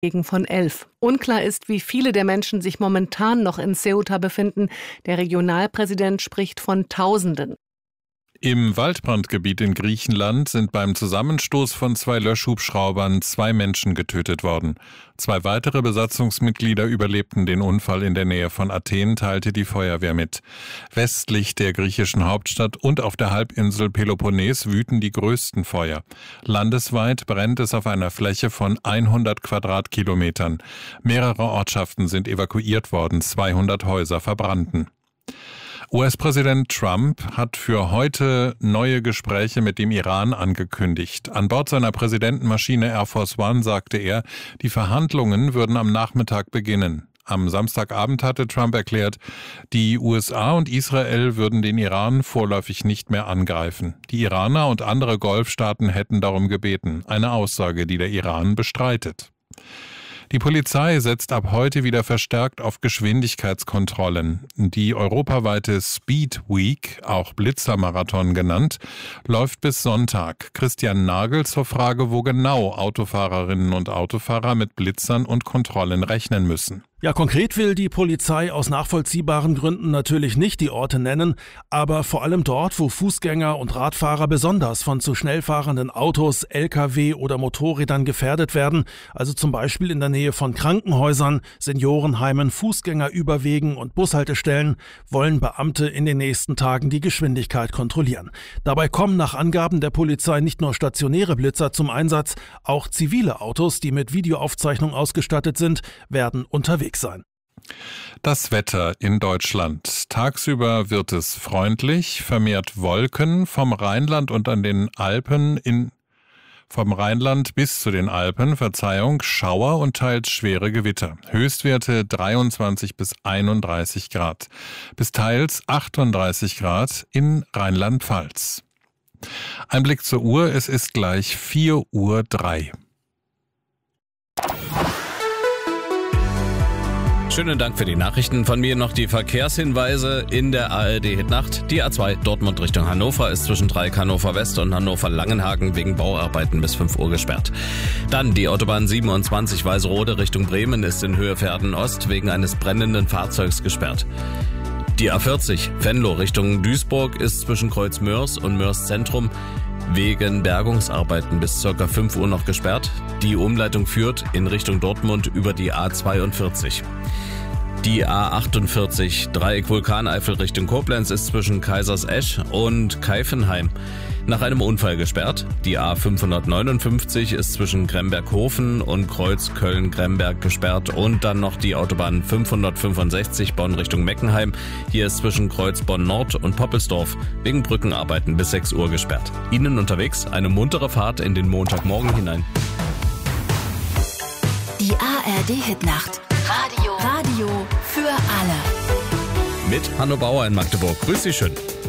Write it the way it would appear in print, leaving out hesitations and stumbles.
Gegend von Elf. Unklar ist, wie viele der Menschen sich momentan noch in Ceuta befinden. Der Regionalpräsident spricht von Tausenden. Im Waldbrandgebiet in Griechenland sind beim Zusammenstoß von 2 Löschhubschraubern 2 Menschen getötet worden. 2 weitere Besatzungsmitglieder überlebten den Unfall in der Nähe von Athen, teilte die Feuerwehr mit. Westlich der griechischen Hauptstadt und auf der Halbinsel Peloponnes wüten die größten Feuer. Landesweit brennt es auf einer Fläche von 100 Quadratkilometern. Mehrere Ortschaften sind evakuiert worden, 200 Häuser verbrannten. US-Präsident Trump hat für heute neue Gespräche mit dem Iran angekündigt. An Bord seiner Präsidentenmaschine Air Force One sagte er, die Verhandlungen würden am Nachmittag beginnen. Am Samstagabend hatte Trump erklärt, die USA und Israel würden den Iran vorläufig nicht mehr angreifen. Die Iraner und andere Golfstaaten hätten darum gebeten, eine Aussage, die der Iran bestreitet. Die Polizei setzt ab heute wieder verstärkt auf Geschwindigkeitskontrollen. Die europaweite Speed Week, auch Blitzermarathon genannt, läuft bis Sonntag. Christian Nagel zur Frage, wo genau Autofahrerinnen und Autofahrer mit Blitzern und Kontrollen rechnen müssen. Ja, konkret will die Polizei aus nachvollziehbaren Gründen natürlich nicht die Orte nennen, aber vor allem dort, wo Fußgänger und Radfahrer besonders von zu schnell fahrenden Autos, Lkw oder Motorrädern gefährdet werden, also zum Beispiel in der Nähe von Krankenhäusern, Seniorenheimen, Fußgängerüberwegen und Bushaltestellen, wollen Beamte in den nächsten Tagen die Geschwindigkeit kontrollieren. Dabei kommen nach Angaben der Polizei nicht nur stationäre Blitzer zum Einsatz, auch zivile Autos, die mit Videoaufzeichnung ausgestattet sind, werden unterwegs sein. Das Wetter in Deutschland. Tagsüber wird es freundlich, vermehrt Wolken vom Rheinland und an den Alpen vom Rheinland bis zu den Alpen, Schauer und teils schwere Gewitter. Höchstwerte 23 bis 31 Grad. Bis teils 38 Grad in Rheinland-Pfalz. Ein Blick zur Uhr, es ist gleich 4:03 Uhr. Schönen Dank für die Nachrichten. Von mir noch die Verkehrshinweise in der ARD-Hitnacht. Die A2 Dortmund Richtung Hannover ist zwischen Dreieck Hannover West und Hannover Langenhagen wegen Bauarbeiten bis 5 Uhr gesperrt. Dann die Autobahn 27 Weißrode Richtung Bremen ist in Höhe Verden Ost wegen eines brennenden Fahrzeugs gesperrt. Die A40 Venlo Richtung Duisburg ist zwischen Kreuz Mörs und Mörs Zentrum wegen Bergungsarbeiten bis ca. 5 Uhr noch gesperrt. Die Umleitung führt in Richtung Dortmund über die A42. Die A48 Dreieck Vulkaneifel Richtung Koblenz ist zwischen Kaisersesch und Keifenheim nach einem Unfall gesperrt. Die A559 ist zwischen Gremberghofen und Kreuz Köln-Gremberg gesperrt und dann noch die Autobahn 565 Bonn Richtung Meckenheim. Hier ist zwischen Kreuz Bonn-Nord und Poppelsdorf wegen Brückenarbeiten bis 6 Uhr gesperrt. Ihnen unterwegs eine muntere Fahrt in den Montagmorgen hinein. Die ARD-Hitnacht. Radio für alle. Mit Hanno Bauer in Magdeburg. Grüß Sie schön.